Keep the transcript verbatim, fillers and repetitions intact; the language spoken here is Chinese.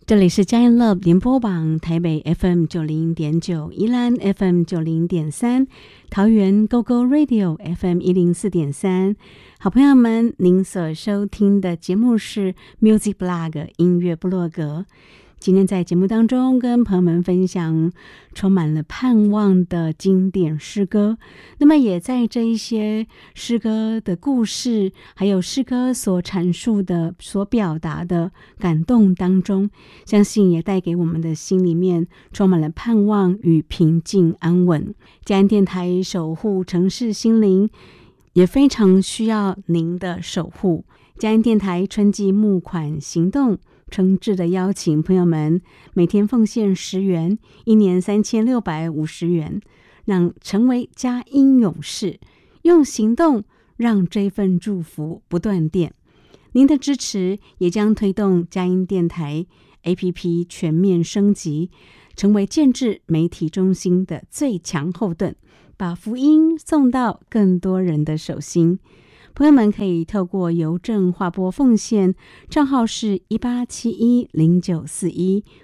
这里是佳音 Love 联播网，台北 F M 九零点九，宜兰 F M 九零点三，桃园 Go Go Radio F M 一零四点三。好朋友们，您所收听的节目是 Music Blog 音乐部落格。今天在节目当中跟朋友们分享充满了盼望的经典诗歌，那么也在这一些诗歌的故事还有诗歌所阐述的所表达的感动当中，相信也带给我们的心里面充满了盼望与平静安稳。佳音电台守护城市心灵，也非常需要您的守护。佳音电台春季募款行动诚挚的邀请朋友们每天奉献十元，一年三千六百五十元，让成为佳音勇士，用行动让这份祝福不断电。您的支持也将推动佳音电台 A P P 全面升级，成为建制媒体中心的最强后盾，把福音送到更多人的手心。朋友们可以透过邮政划拨奉献，账号是一八七一零九四一，